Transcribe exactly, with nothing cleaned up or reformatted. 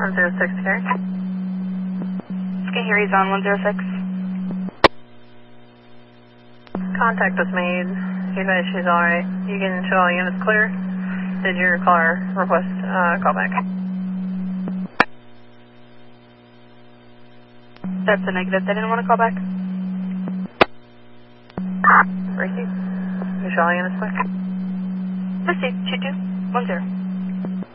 one zero six here. Skahiri's on one zero six. Contact was made. You guys, she's alright. You can show all units clear. Did your caller request uh, call back? That's a negative. They didn't want to call back. Receive. You show all units clear. Receive. two two one zero.